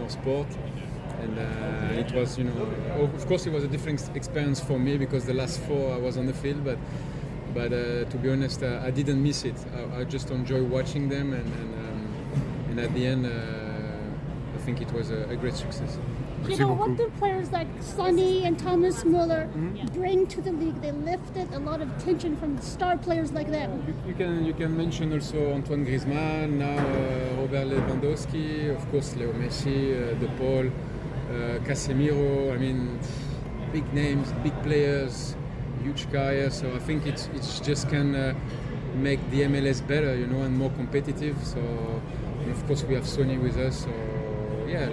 our sport. And it was, of course, it was a different experience for me because the last 4 I was on the field, but to be honest, I didn't miss it. I just enjoy watching them, and at the end, I think it was a great success. What do players like Sonny and Thomas Muller bring to the league? They lifted a lot of tension from star players like them. You can mention also Antoine Griezmann, now Robert Lewandowski, of course Leo Messi, De Paul, Casemiro. I mean, big names, big players, huge career. So I think it's just can make the MLS better, and more competitive. So, and of course we have Sony with us. So yeah,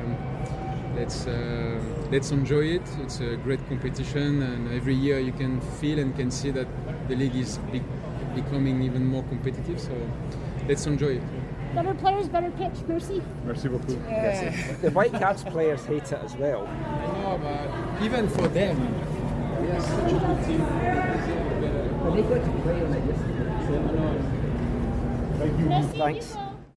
let's enjoy it. It's a great competition, and every year you can feel and can see that the league is becoming even more competitive. So let's enjoy it. Better players, better pitch. Merci. Merci beaucoup. The Whitecaps players hate it as well. I know, but even for them, we are such a good team. But they got to play on it yesterday. Thank you. Merci, Thanks.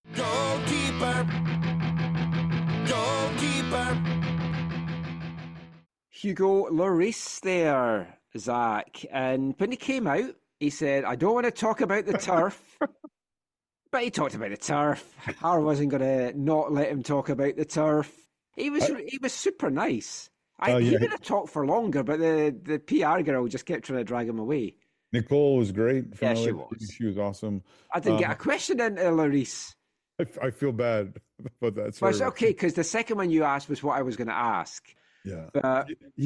Hugo Lloris there, Zach. And when he came out, he said, I don't want to talk about the turf. But he talked about the turf. I wasn't going to not let him talk about the turf. He was super nice. He would have talked for longer, but the PR girl just kept trying to drag him away. Nicole was great. Yeah, she was. She was awesome. I didn't get a question into Lloris. I feel bad about that. But it's okay, because the second one you asked was what I was going to ask. Yeah. But he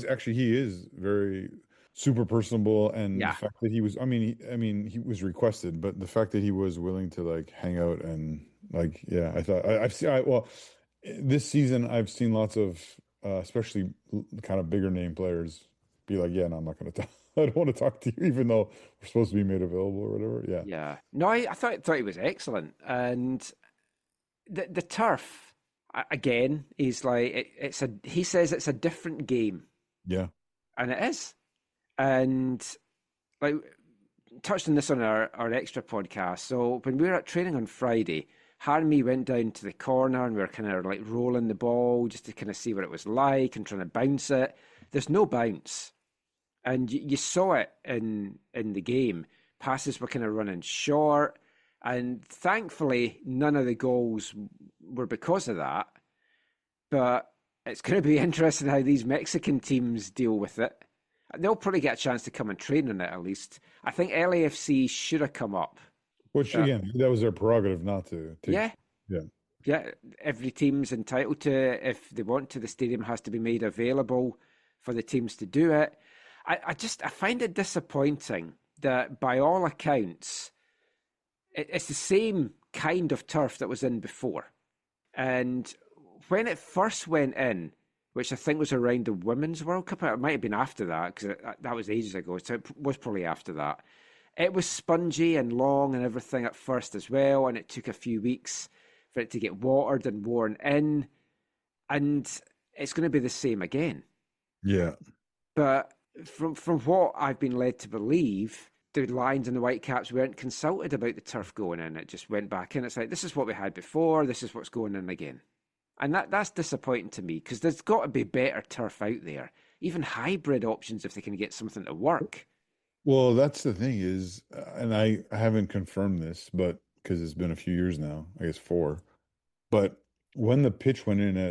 is very super personable, and the fact that he was, I mean, he was requested, but the fact that he was willing to like hang out and like, yeah, I thought this season I've seen lots of, especially kind of bigger name players be like, yeah, no, I'm not going to talk. I don't want to talk to you, even though we're supposed to be made available or whatever. Yeah. Yeah. No, I thought he was excellent. And the turf, again, he's like, he says it's a different game. Yeah. And it is. And like, touched on this on our extra podcast. So when we were at training on Friday, Harry and me went down to the corner and we were kind of like rolling the ball just to kind of see what it was like and trying to bounce it. There's no bounce. And you saw it in the game. Passes were kind of running short. And thankfully, none of the goals were because of that. But it's going to be interesting how these Mexican teams deal with it. They'll probably get a chance to come and train on it at least. I think LAFC should have come up. Which, again, that was their prerogative not to. Yeah. Yeah. Yeah. Every team's entitled to, if they want to, the stadium has to be made available for the teams to do it. I find it disappointing that by all accounts, it's the same kind of turf that was in before. And when it first went in, which I think was around the Women's World Cup, it might have been after that, because that was ages ago, so it was probably after that. It was spongy and long and everything at first as well, and it took a few weeks for it to get watered and worn in. And it's going to be the same again. Yeah. But from what I've been led to believe, the Lions and the Whitecaps weren't consulted about the turf going in. It just went back in. It's like, this is what we had before, this is what's going in again. And that's disappointing to me, because there's got to be better turf out there, even hybrid options if they can get something to work. Well, that's the thing is, and I haven't confirmed this, but because it's been a few years now, I guess 4. But when the pitch went in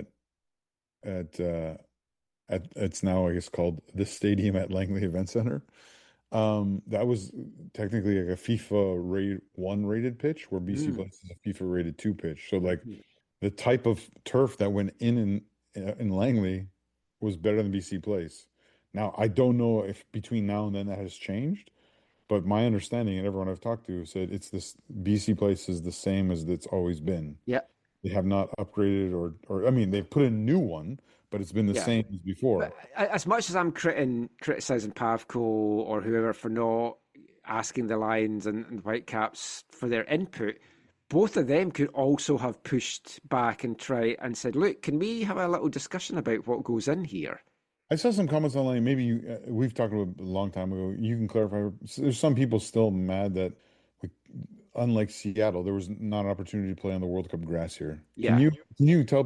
at it's now, I guess, called the Stadium at Langley Event Center, that was technically like a FIFA 1 rated pitch, where BC Place is a FIFA rated 2 pitch. So like the type of turf that went in Langley was better than BC Place. Now, I don't know if between now and then that has changed, but my understanding and everyone I've talked to said it's this BC Place is the same as it's always been. Yeah. They have not upgraded or I mean, they've put in a new one, but it's been the same as before. But as much as I'm criticizing Pavko or whoever for not asking the Lions and Whitecaps for their input, both of them could also have pushed back and tried and said, look, can we have a little discussion about what goes in here? I saw some comments online. Maybe we've talked about a long time ago. You can clarify. There's some people still mad that, unlike Seattle, there was not an opportunity to play on the World Cup grass here. Yeah. Can you tell